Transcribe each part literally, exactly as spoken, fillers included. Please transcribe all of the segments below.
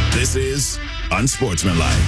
This is Unsportsmanlike.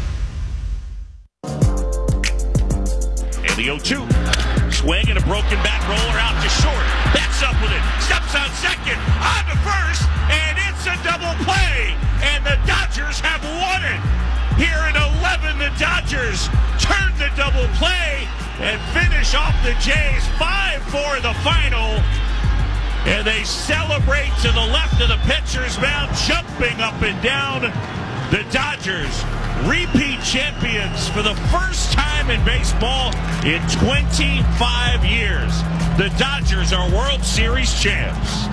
And the oh two. Swing and a broken bat roller out to short. Backs up with it. Steps on second. On to first. And it's a double play. And the Dodgers have won it. Here in eleven, the Dodgers turn the double play and finish off the Jays five four the final. And they celebrate to the left of the pitcher's mound, jumping up and down. The Dodgers, repeat champions for the first time in baseball in twenty-five years. The Dodgers are World Series champs.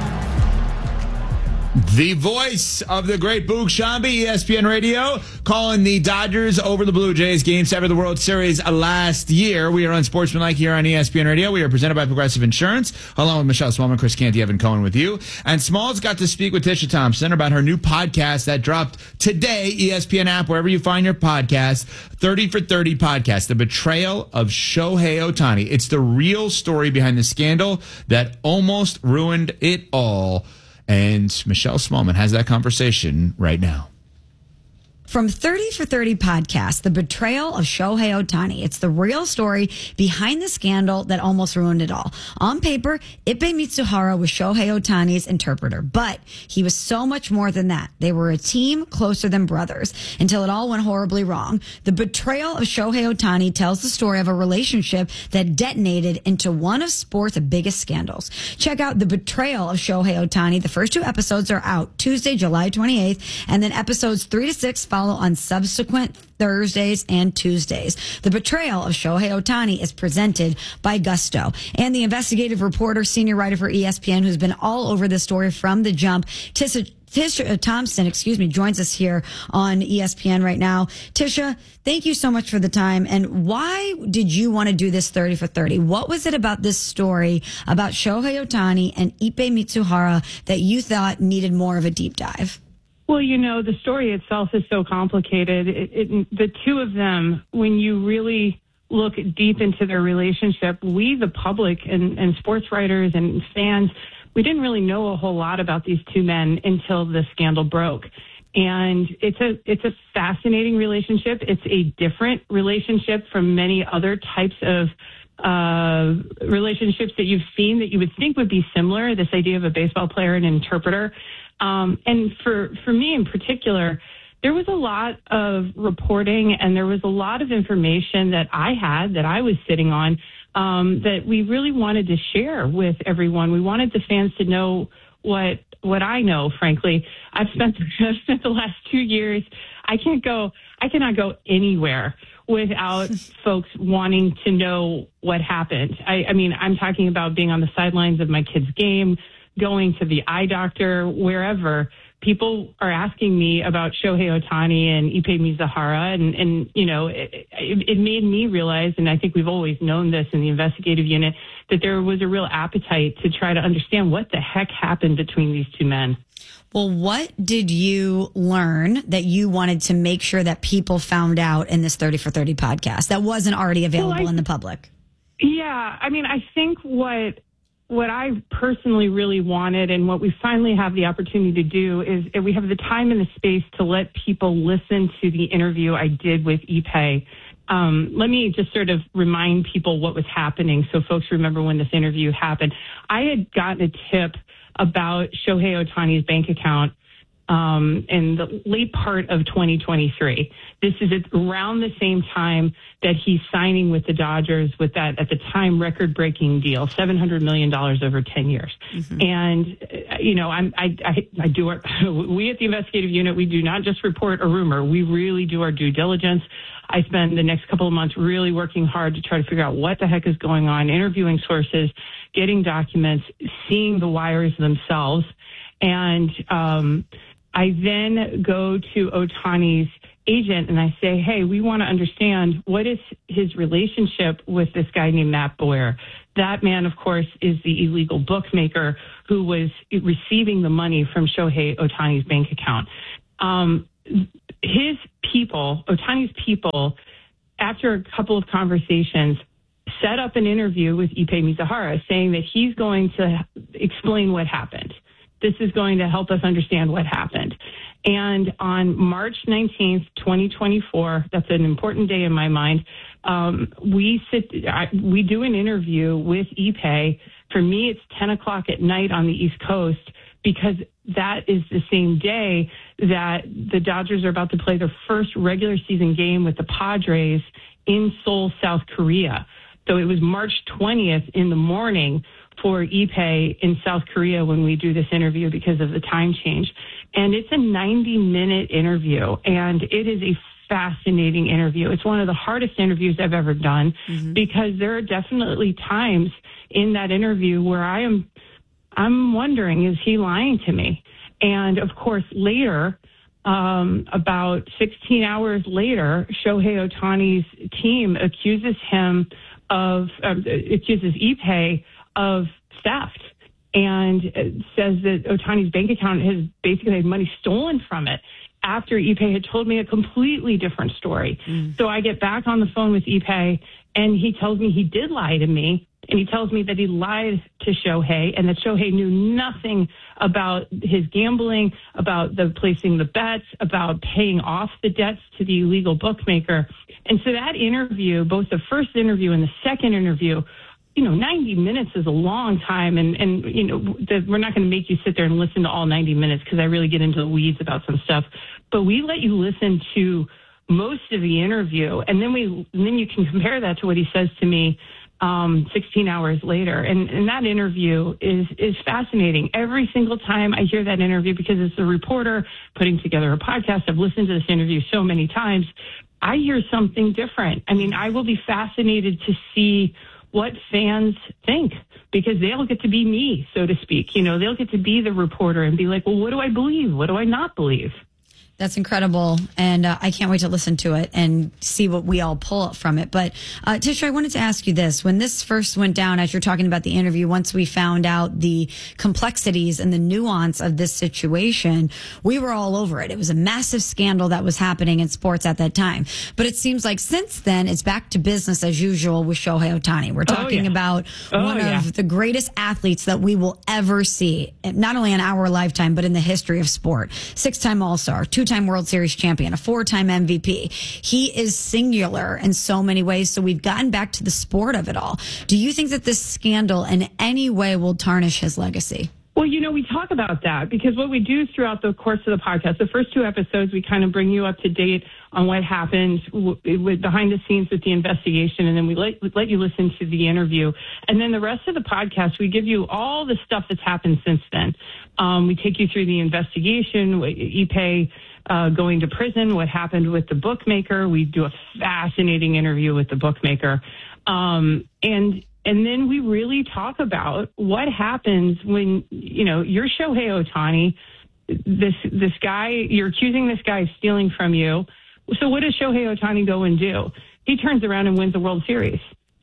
The voice of the great Boog Sciambi, E S P N Radio, calling the Dodgers over the Blue Jays game seven of the World Series last year. We are Unsportsmanlike here on E S P N Radio. We are presented by Progressive Insurance, along with Michelle Smallman, Chris Canty, Evan Cohen with you. And Smalls got to speak with Tisha Thompson about her new podcast that dropped today, E S P N app, wherever you find your podcast, thirty for thirty podcast, The Betrayal of Shohei Ohtani. It's the real story behind the scandal that almost ruined it all. And Michelle Smallman has that conversation right now. From thirty for thirty podcast, The Betrayal of Shohei Ohtani. It's the real story behind the scandal that almost ruined it all. On paper, Ippei Mitsuhara was Shohei Ohtani's interpreter, but he was so much more than that. They were a team closer than brothers until it all went horribly wrong. The Betrayal of Shohei Ohtani tells the story of a relationship that detonated into one of sports' biggest scandals. Check out The Betrayal of Shohei Ohtani. The first two episodes are out Tuesday, July twenty-eighth, and then episodes three to six follow on subsequent Thursdays and Tuesdays. The Betrayal of Shohei Ohtani is presented by Gusto. And the investigative reporter, senior writer for E S P N, who's been all over this story from the jump, Tisha, Tisha Thompson, excuse me, joins us here on E S P N right now. Tisha, thank you so much for the time. And why did you want to do this thirty for thirty? What was it about this story about Shohei Ohtani and Ippei Mitsuhara that you thought needed more of a deep dive? Well, you know, the story itself is so complicated. It, it, the two of them, when you really look deep into their relationship, we, the public and, and sports writers and fans, we didn't really know a whole lot about these two men until the scandal broke. And it's a it's a fascinating relationship. It's a different relationship from many other types of uh, relationships that you've seen that you would think would be similar, this idea of a baseball player and interpreter. Um, and for, for me in particular, there was a lot of reporting and there was a lot of information that I had, that I was sitting on, um, that we really wanted to share with everyone. We wanted the fans to know what what I know, frankly. I've spent, I've spent the last two years, I can't go, I cannot go anywhere without folks wanting to know what happened. I, I mean, I'm talking about being on the sidelines of my kid's game, going to the eye doctor, wherever. People are asking me about Shohei Ohtani and Ippei Mitsuhara, and, and you know, it, it, it made me realize, and I think we've always known this in the investigative unit, that there was a real appetite to try to understand what the heck happened between these two men. Well, what did you learn that you wanted to make sure that people found out in this thirty for thirty podcast that wasn't already available well, I, in the public? Yeah, I mean, I think what... What I personally really wanted and what we finally have the opportunity to do is we have the time and the space to let people listen to the interview I did with Ippei. Um, let me just sort of remind people what was happening so folks remember when this interview happened. I had gotten a tip about Shohei Ohtani's bank account um, in the late part of twenty twenty-three. This is around the same time that he's signing with the Dodgers with that, at the time, record-breaking deal, seven hundred million dollars over ten years. Mm-hmm. And, you know, I'm, I, I, I do our, we at the investigative unit, we do not just report a rumor. We really do our due diligence. I spend the next couple of months really working hard to try to figure out what the heck is going on, interviewing sources, getting documents, seeing the wires themselves. And um, I then go to Ohtani's agent and I say, hey, we want to understand what is his relationship with this guy named Matt Boyer. That man, of course, is the illegal bookmaker who was receiving the money from Shohei Ohtani's bank account. Um, his people, Ohtani's people, after a couple of conversations, set up an interview with Ippei Mitsuhara saying that he's going to explain what happened. This is going to help us understand what happened. And on March nineteenth, twenty twenty-four, that's an important day in my mind, um, we sit, I, we do an interview with Ipe. For me, it's ten o'clock at night on the East Coast, because that is the same day that the Dodgers are about to play their first regular season game with the Padres in Seoul, South Korea. So it was March twentieth in the morning for Ipe in South Korea when we do this interview because of the time change. And it's a ninety-minute interview, and it is a fascinating interview. It's one of the hardest interviews I've ever done, mm-hmm. because there are definitely times in that interview where I am I'm wondering, is he lying to me? And, of course, later, um, about sixteen hours later, Shohei Ohtani's team accuses him of, uh, accuses Ipe of theft, and says that Ohtani's bank account has basically had money stolen from it after Ipe had told me a completely different story. Mm. So I get back on the phone with Ipe, and he tells me he did lie to me. And he tells me that he lied to Shohei, and that Shohei knew nothing about his gambling, about the placing the bets, about paying off the debts to the illegal bookmaker. And so that interview, both the first interview and the second interview, you know, ninety minutes is a long time. And, and you know, the, we're not going to make you sit there and listen to all ninety minutes, because I really get into the weeds about some stuff. But we let you listen to most of the interview, and then we and then you can compare that to what he says to me Um, sixteen hours later. And, and that interview is, is fascinating. Every single time I hear that interview, because it's a reporter putting together a podcast, I've listened to this interview so many times, I hear something different. I mean, I will be fascinated to see what fans think, because they'll get to be me, so to speak. You know, they'll get to be the reporter and be like, well, what do I believe? What do I not believe? That's incredible, and uh, I can't wait to listen to it and see what we all pull from it. But, uh, Tisha, I wanted to ask you this. When this first went down, as you're talking about the interview, once we found out the complexities and the nuance of this situation, we were all over it. It was a massive scandal that was happening in sports at that time. But it seems like since then, it's back to business as usual with Shohei Ohtani. We're talking oh, yeah. about oh, one yeah. of the greatest athletes that we will ever see, not only in our lifetime, but in the history of sport. Six-time All-Star, two-time World Series champion, a four-time M V P. He is singular in so many ways. So we've gotten back to the sport of it all. Do you think that this scandal in any way will tarnish his legacy? Well, you know, we talk about that because what we do throughout the course of the podcast, the first two episodes, we kind of bring you up to date on what happened w- with behind the scenes with the investigation, and then we let, let you listen to the interview. And then the rest of the podcast, we give you all the stuff that's happened since then. Um, we take you through the investigation, Ipe uh, going to prison, what happened with the bookmaker. We do a fascinating interview with the bookmaker. Um, and And then we really talk about what happens when, you know, you're Shohei Ohtani, this this guy, you're accusing this guy of stealing from you. So what does Shohei Ohtani go and do? He turns around and wins the World Series.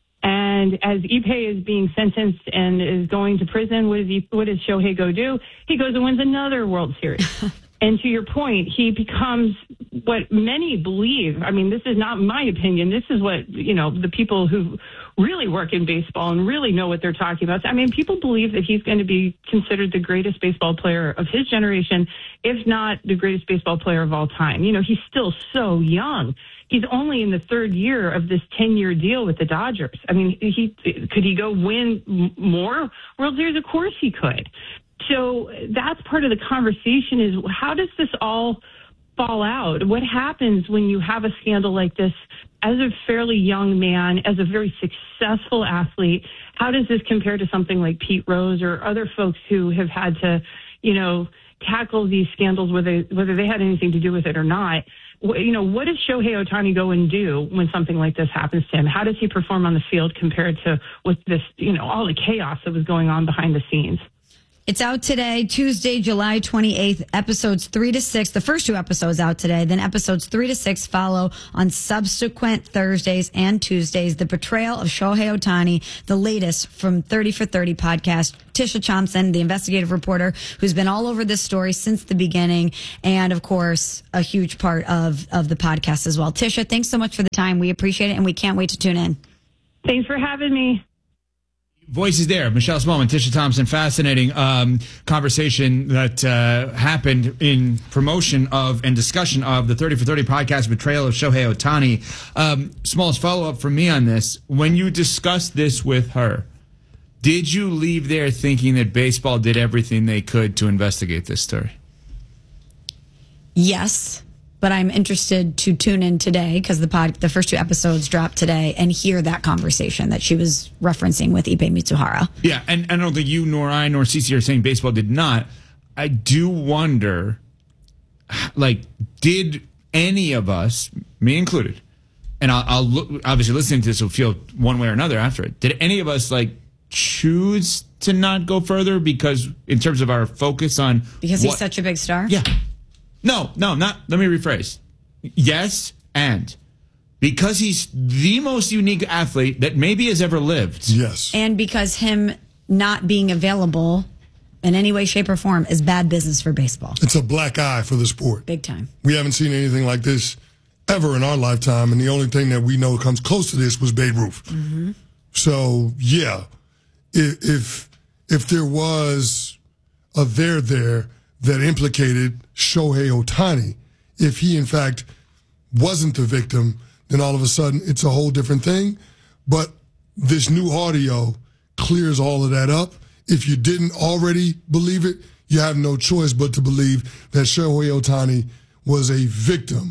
And as Ipe is being sentenced and is going to prison, what does, he, what does Shohei go do? He goes and wins another World Series. And to your point, he becomes what many believe. I mean, this is not my opinion. This is what, you know, the people who really work in baseball and really know what they're talking about. I mean, people believe that he's going to be considered the greatest baseball player of his generation, if not the greatest baseball player of all time. You know, he's still so young. He's only in the third year of this ten-year deal with the Dodgers. I mean, he could he go win more World Series? Of course he could. So that's part of the conversation is how does this all fall out? What happens when you have a scandal like this as a fairly young man, as a very successful athlete? How does this compare to something like Pete Rose or other folks who have had to, you know, tackle these scandals, whether, whether they had anything to do with it or not? You know, what does Shohei Ohtani go and do when something like this happens to him? How does he perform on the field compared to with this, you know, all the chaos that was going on behind the scenes? It's out today, Tuesday, July twenty-eighth, episodes three to six. The first two episodes out today. Then episodes three to six follow on subsequent Thursdays and Tuesdays. The Betrayal of Shohei Ohtani, the latest from thirty for thirty podcast. Tisha Thompson, the investigative reporter who's been all over this story since the beginning. And of course, a huge part of, of the podcast as well. Tisha, thanks so much for the time. We appreciate it and we can't wait to tune in. Thanks for having me. Voices there. Michelle Smallman, Tisha Thompson. Fascinating um, conversation that uh, happened in promotion of and discussion of the thirty for thirty podcast betrayal of Shohei Ohtani. Um, smallest follow-up from me on this. When you discussed this with her, did you leave there thinking that baseball did everything they could to investigate this story? Yes. But I'm interested to tune in today because the pod, the first two episodes dropped today and hear that conversation that she was referencing with Ippei Mitsuhara. Yeah, and, and I don't think you nor I nor Cece are saying baseball did not. I do wonder, like, did any of us, me included, and I'll, I'll look, obviously listening to this will feel one way or another after it, did any of us, like, choose to not go further because in terms of our focus on... Because what, he's such a big star? Yeah. No, no, not. Let me rephrase. Yes, and because he's the most unique athlete that maybe has ever lived. Yes. And because him not being available in any way, shape, or form is bad business for baseball. It's a black eye for the sport. Big time. We haven't seen anything like this ever in our lifetime, and the only thing that we know comes close to this was Babe Ruth. Mm-hmm. So, yeah, if, if if there was a there there that implicated Shohei Ohtani, if he, in fact, wasn't the victim, then all of a sudden it's a whole different thing. But this new audio clears all of that up. If you didn't already believe it, you have no choice but to believe that Shohei Ohtani was a victim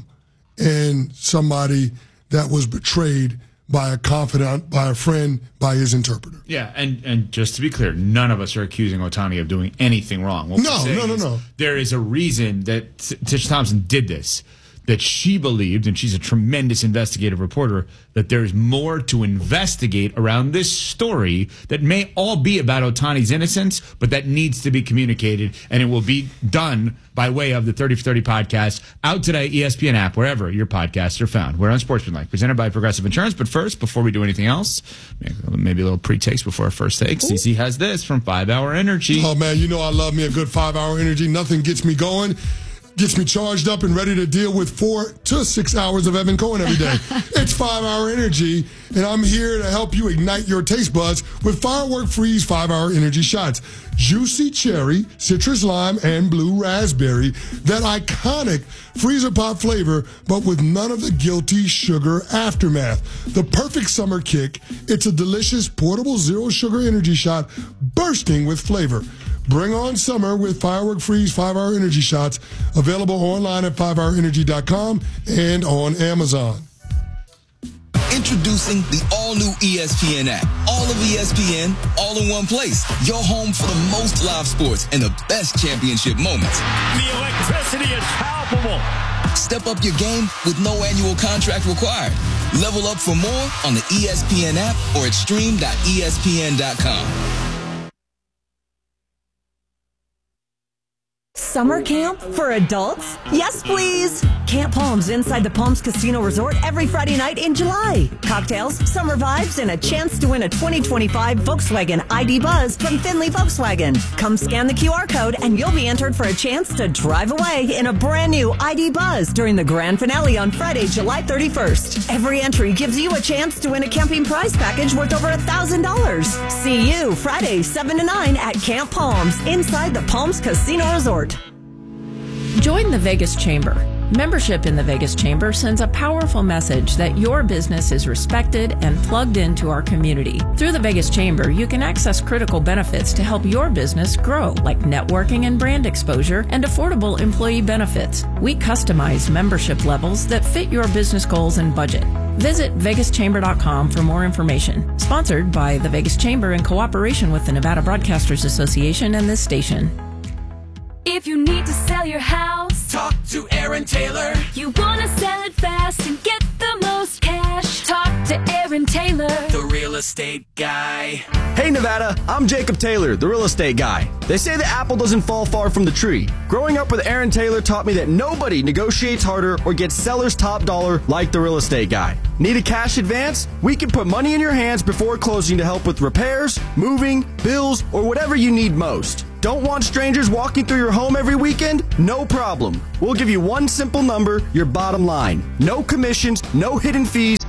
and somebody that was betrayed by a confidant, by a friend, by his interpreter. Yeah, and, and just to be clear, none of us are accusing Ohtani of doing anything wrong. What No, no, no, is no. There is a reason that T- Tish Thompson did this, that she believed, and she's a tremendous investigative reporter, that there's more to investigate around this story that may all be about Ohtani's innocence, but that needs to be communicated, and it will be done by way of the thirty for thirty podcast, out today, E S P N app, wherever your podcasts are found. We're on Sportsmanlike, presented by Progressive Insurance. But first, before we do anything else, maybe a little pre-takes before our first take. C C has this from five hour Energy. Oh, man, you know I love me a good five-hour energy. Nothing gets me going, gets me charged up and ready to deal with four to six hours of Evan Cohen every day. It's five-hour Energy, and I'm here to help you ignite your taste buds with Firework Freeze five-hour Energy shots. Juicy cherry, citrus lime, and blue raspberry. That iconic freezer pop flavor, but with none of the guilty sugar aftermath. The perfect summer kick. It's a delicious portable zero sugar energy shot bursting with flavor. Bring on summer with Firework Freeze five-hour Energy shots. Available online at five hour energy dot com and on Amazon. Introducing the all-new E S P N app. All of E S P N, all in one place. Your home for the most live sports and the best championship moments. The electricity is palpable. Step up your game with no annual contract required. Level up for more on the E S P N app or at stream dot E S P N dot com. Summer camp for adults? Yes, please! Camp Palms inside the Palms Casino Resort every Friday night in July. Cocktails, summer vibes, and a chance to win a twenty twenty-five Volkswagen I D Buzz from Finley Volkswagen. Come scan the Q R code and you'll be entered for a chance to drive away in a brand new I D Buzz during the grand finale on Friday, July thirty-first. Every entry gives you a chance to win a camping prize package worth over one thousand dollars. See you Friday, seven to nine at Camp Palms inside the Palms Casino Resort. Join the Vegas Chamber. Membership in the Vegas Chamber sends a powerful message that your business is respected and plugged into our community. Through the Vegas Chamber, you can access critical benefits to help your business grow, like networking and brand exposure and affordable employee benefits. We customize membership levels that fit your business goals and budget. Visit vegas chamber dot com for more information. Sponsored by the Vegas Chamber in cooperation with the Nevada Broadcasters Association and this station. If you need to sell your house, Talk to Aaron Taylor. you want to sell it fast and get the most cash, talk to Aaron Taylor. The real estate guy. Hey Nevada, I'm Jacob Taylor, the real estate guy. They say the apple doesn't fall far from the tree. Growing up with Aaron Taylor taught me that nobody negotiates harder or gets seller's top dollar like the real estate guy. Need a cash advance? We can put money in your hands before closing to help with repairs, moving, bills, or whatever you need most. Don't want strangers walking through your home every weekend? No problem. We'll give you one simple number, your bottom line. No commissions, no hidden fees,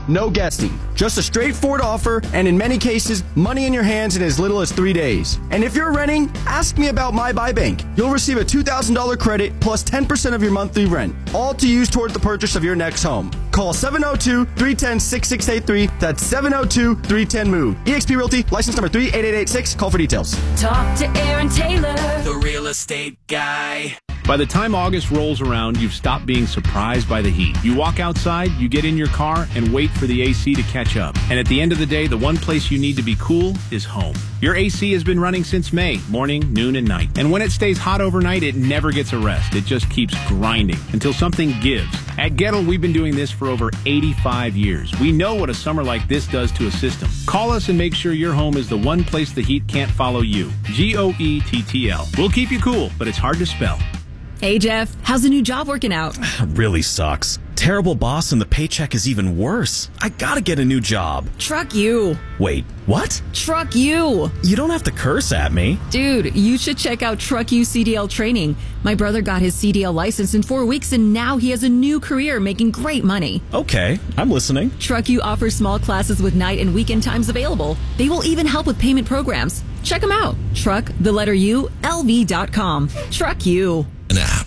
no guessing. Just a straightforward offer, and in many cases, money in your hands in as little as three days. And if you're renting, ask me about My Buy Bank. You'll receive a two thousand dollars credit plus ten percent of your monthly rent, all to use toward the purchase of your next home. Call seven oh two, three one oh, six six eight three. That's seven oh two, three one oh, MOVE. eXp Realty, license number three eight eight eight six. Call for details. Talk to Aaron Taylor, the real estate guy. By the time August rolls around, you've stopped being surprised by the heat. You walk outside, you get in your car, and wait for the A C to catch up. And at the end of the day, the one place you need to be cool is home. Your A C has been running since May, morning, noon, and night. And when it stays hot overnight, it never gets a rest. It just keeps grinding until something gives. At Gettle, we've been doing this for over eighty-five years. We know what a summer like this does to a system. Call us and make sure your home is the one place the heat can't follow you. G O E T T L. We'll keep you cool, but it's hard to spell. Hey, Jeff, how's the new job working out? Really sucks. Terrible boss and the paycheck is even worse. I gotta get a new job. Truck you. Wait, what? Truck you. You don't have to curse at me. Dude, you should check out Truck You C D L training. My brother got his C D L license in four weeks and now he has a new career making great money. Okay, I'm listening. Truck You offers small classes with night and weekend times available. They will even help with payment programs. Check them out. Truck, the letter U, L V dot com. Truck You. And a